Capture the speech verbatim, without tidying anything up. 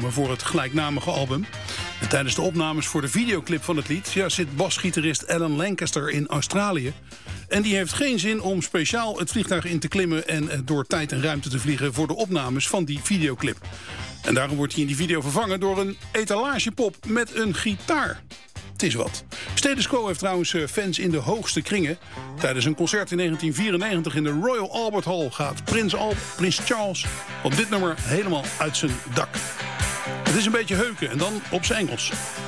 opgenomen voor het gelijknamige album. En tijdens de opnames voor de videoclip van het lied ja, zit basgitarist Alan Lancaster in Australië. En die heeft geen zin om speciaal het vliegtuig in te klimmen en door tijd en ruimte te vliegen voor de opnames van die videoclip. En daarom wordt hij in die video vervangen door een etalagepop met een gitaar. Het is wat. Status Quo heeft trouwens fans in de hoogste kringen. Tijdens een concert in negentien vierennegentig in de Royal Albert Hall gaat Prins, Al- Prins Charles op dit nummer helemaal uit zijn dak. Het is een beetje heuken en dan op zijn Engels.